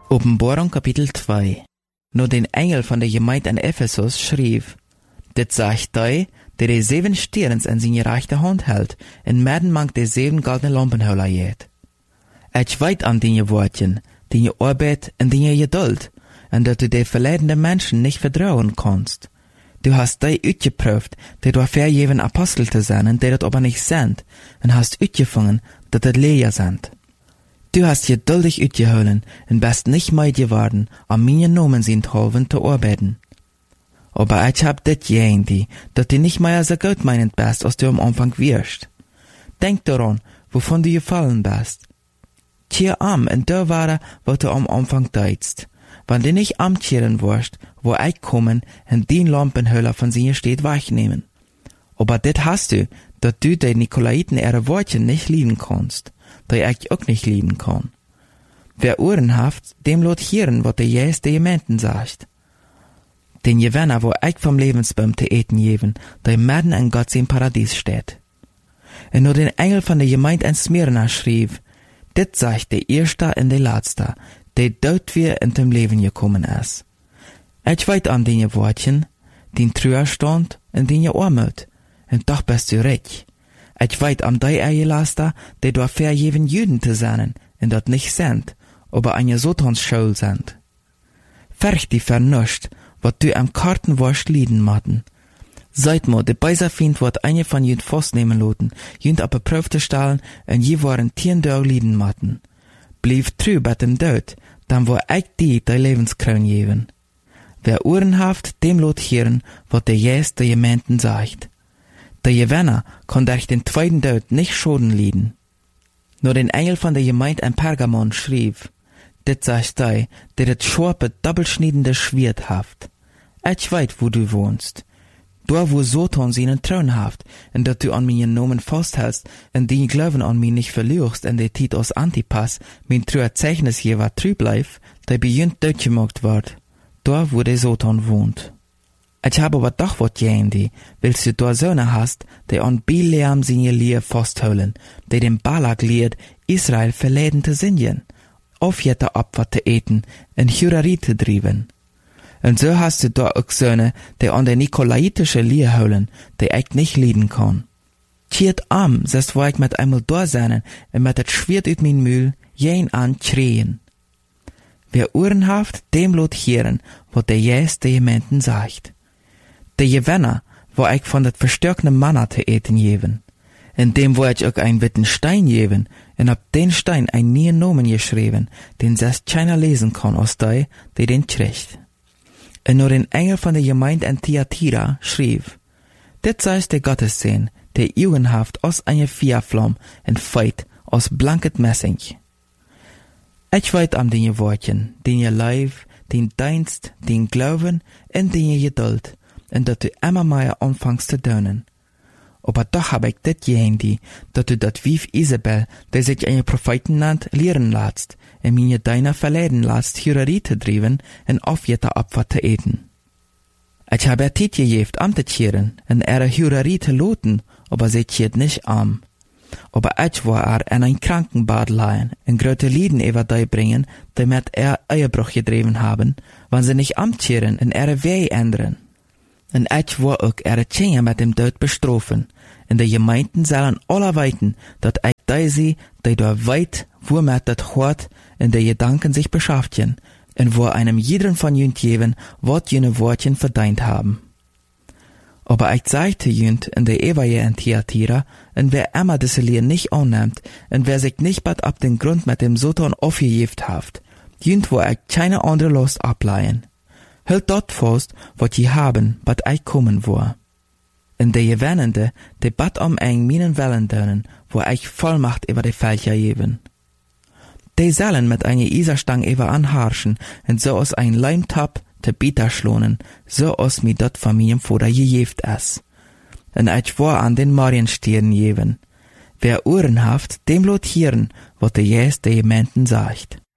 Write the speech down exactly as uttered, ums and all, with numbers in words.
Openbarung Kapitel zwei. Nur den Engel von der Gemeinde in Ephesus schrieb: Dit sagt der, der die sieben Sterns in seine rechte Hand hält, en midden mank de sieben goldene Lampenhöhler jet. Ich weet an die Wortchen, die Arbeit und die Geduld, und dass du die verleidende Menschen nicht vertrauen kannst. Du hast die uitgeprüft, die du vergeben Apostel zu sein, die das aber nicht sind, und hast uitgefangen, dass das Lehrer sind. Du hast geduldig uitgeholen, und bist nicht meid geworden, am meine Nomen sind halben zu arbeiten. Aber ich hab dit gegen die, dass du nicht mehr so gut meinend bist, als du am Anfang wirst. Denk daran, wovon du gefallen bist. Kehr am, und da war, was du am Anfang deitst. Wenn du nicht amtkehren wirst, wo ich kommen, und den Lampenhöhler von seiner steht wegnehmen. Aber dit hast du, dass du die Nikolaiten ihre Wortchen nicht lieben kannst, die ich auch nicht lieben kann. Wer Ohren haft, dem lot hören, was der Jesus der Gemeinden sagt. Den Gewinner, wo ich vom Lebensbaum zu eten geben, der mitten in Gott sein Paradies steht. Und nur den Engel von der Gemeinde in Smyrna schrieb: Dit sagt der Erste und der Letzte, der dort wir in dem Leben gekommen ist. Ich weet an den Wortchen, den Trauerstand und den Armut, und doch bist du reich. Ich weet an die Eierlaster, die du vergeben Juden zu sein, und dort nicht sind, aber eine Satansschule sind. Fürcht die vernuscht, wat du am Kartenwurst lieden matten. Seit mo, de beiser Find wird eine von jüd festnehmen loten, jüd ab beprüfte stellen, und je waren tien Dörr lieden matten. Blieb trü bei dem Död, dann wo ich die de Lebenskroon geben. Wer Ohren haft, dem lot hören, wat der Jesus der Gemeinden sagt. Der Gewinner kann durch den zweiten Död nicht Schoden lieden. Nur den Engel von der Gemeinde in Pergamon schrieb: Dit sagt der, der das scharpe, doppelschniedende Schwert haft. Ich weet, wo du wohnst. Da, wo Satan seinen Thron haft, und dass du an meinen Namen festhältst, und den Glauben an mich nicht verlierst, und der Tit aus Antipas, mein treuer Zeichnisgeber treu bleibt, der beginnt durchgemacht wird. Da, wo der Satan wohnt. Ich habe aber doch wat gegen die, willst du da Söhne hast, die an Bileam seine Lehre festholen, die dem Balak lehrt, Israel verleiden zu singen, auf jeder Opfer zu eten, und Hurerei zu trieben. Und so hast du da auch Söhne, die an der nikolaitische Lehre holen, die ich nicht leiden kann. Tiert am, sest wo ich mit einmal da sein, und mit das Schwert ut mein Mühl, jen an schreien. Wer Ohren haft, dem lot hören, was der Jesus der Gemeinden sagt. Der Gewinner, wo ich von dat verstärkten Manna zu eten geben. In dem wo ich auch ein witten Stein geben, und ab den Stein ein neuen Namen geschrieben, den selbst keiner lesen kann aus der, der den kriegt. Und nur den Engel von der Gemeinde in Thyatira schrieb: Dit sei der Gottessehn, der jugendhaft aus einer Feuerflamme und feit aus blanket Messing. Ich weet an den Wortchen, den ihr Leib, den Dienst, den Glauben und den ihr Geduld, und dass du immer mehr anfängst zu dönen. Aber doch hab ich dit gegen die, dass du dat Wief Isabel, der sich eine Propheten nannt, lehren lässt, und meine deiner verleiden lässt, Hurerei zu trieben, und auf jeder Opfer zu eten. Ich habe er Tit gegeben, am zu tieren, und ihre Hurerei zu loten, aber sie tiert nicht am. Aber ich war er in ein Krankenbad leihen, und große Lieden über die bringen, die mit er Ehebruch getrieben haben, wenn sie nicht amtieren und ihre Weh ändern. Und ich war auch ihre Kinder mit dem Tod bestrafen, und die Gemeinden sollen alle weiten, dass ich die sie, die da weit, womit das Hort und die Gedanken sich beschäftigen, und wo einem jeden von jünd geben, wat jene Wortchen verdient haben. Aber ich sagte jünd in der Evaje in Thyatira, und wer immer diese Lehre nicht annimmt, und wer sich nicht bald ab den Grund mit dem Satan aufgejeft haft, jünd wo ich keine andere Lust ableihen. Hält dort fast, wat je haben, bad ich kommen war. Und der Gewennende, der bad am eng meinen Wellen dönen, wo ich Vollmacht über die Völker geben. Die sollen mit einer Iserstang über anharschen, und so aus ein Leimtab te Bieter schlonen, so aus mir dort von meinem Vater gejeft es. Und ich war an den Marienstieren geben. Wer Ohren haft, dem lot hören, wat der Jesus der Gemeinden sagt.